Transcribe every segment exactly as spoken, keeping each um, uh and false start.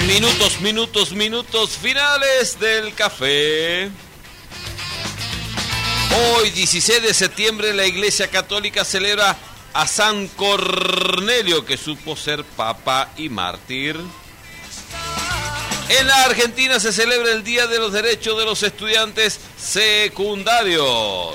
Minutos, minutos, minutos finales del café. Hoy, dieciséis de septiembre, la Iglesia Católica celebra a San Cornelio, que supo ser papa y mártir. En la Argentina se celebra el Día de los Derechos de los Estudiantes Secundarios.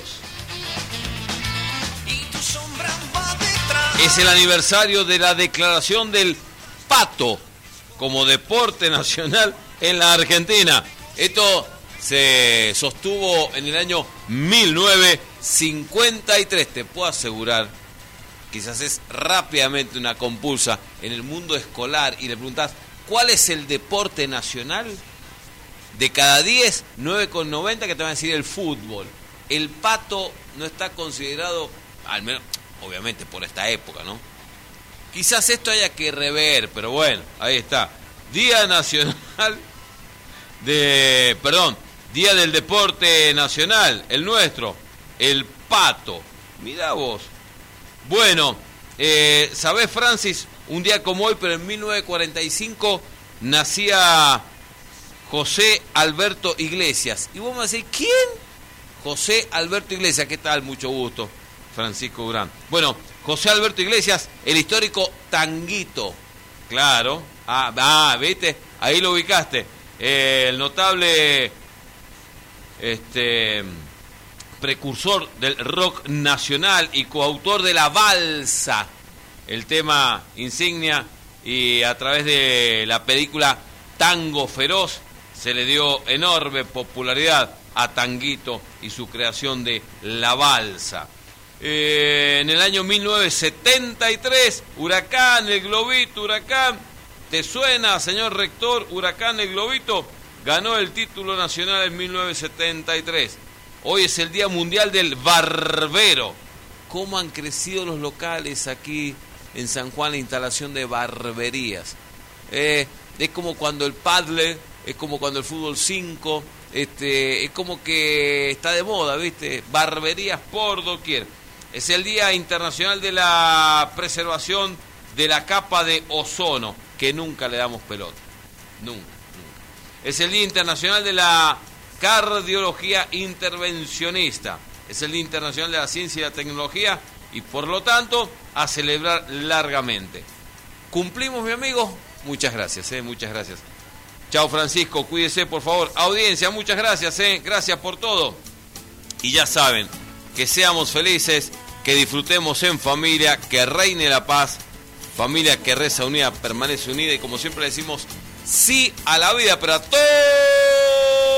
Es el aniversario de la declaración del pato como deporte nacional en la Argentina. Esto se sostuvo en el año mil novecientos cincuenta y tres. Te puedo asegurar, quizás es rápidamente una compulsa en el mundo escolar y le preguntás, ¿cuál es el deporte nacional? De cada diez, nueve coma noventa que te van a decir el fútbol. El pato no está considerado, al menos, obviamente por esta época, ¿no? Quizás esto haya que rever, pero bueno, ahí está. Día Nacional de... Perdón, Día del Deporte Nacional, el nuestro, el pato. Mirá vos. Bueno, eh, ¿sabés, Francis? Un día como hoy, pero en mil novecientos cuarenta y cinco, nacía José Alberto Iglesias. Y vos me decís, ¿quién? José Alberto Iglesias. ¿Qué tal? Mucho gusto, Francisco Durán. Bueno, José Alberto Iglesias, el histórico Tanguito. Claro. Ah, ah ¿viste? Ahí lo ubicaste. Eh, el notable este, precursor del rock nacional y coautor de La Balsa, el tema insignia, y a través de la película Tango Feroz se le dio enorme popularidad a Tanguito y su creación de La Balsa. Eh, en el año mil novecientos setenta y tres, Huracán, el Globito, Huracán, ¿te suena, señor rector? Huracán, el Globito ganó el título nacional en mil novecientos setenta y tres. Hoy es el Día Mundial del Barbero. ¿Cómo han crecido los locales aquí en San Juan, la instalación de barberías? Eh, es como cuando el pádel, es como cuando el fútbol cinco, este, es como que está de moda, ¿viste? Barberías por doquier. Es el Día Internacional de la Preservación de la Capa de Ozono, que nunca le damos pelota. Nunca, nunca. Es el Día Internacional de la Cardiología Intervencionista. Es el Día Internacional de la Ciencia y la Tecnología y, por lo tanto, a celebrar largamente. ¿Cumplimos, mi amigo? Muchas gracias, eh, muchas gracias. Chao, Francisco, cuídese, por favor. Audiencia, muchas gracias, eh, gracias por todo. Y ya saben, que seamos felices, que disfrutemos en familia, que reine la paz. Familia que reza unida, permanece unida y, como siempre decimos, sí a la vida, pero a todos.